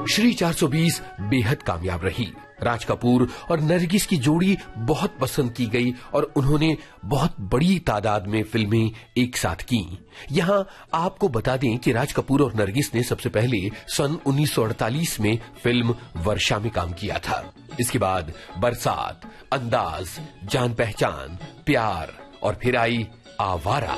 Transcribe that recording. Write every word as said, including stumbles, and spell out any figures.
श्री चार सौ बीस बेहद कामयाब रही। राज कपूर और नरगिस की जोड़ी बहुत पसंद की गई और उन्होंने बहुत बड़ी तादाद में फिल्में एक साथ की। यहां आपको बता दें कि राज कपूर और नरगिस ने सबसे पहले सन उन्नीस सौ अड़तालीस में फिल्म वर्षा में काम किया था। इसके बाद बरसात, अंदाज, जान पहचान, प्यार और फिर आई आवारा।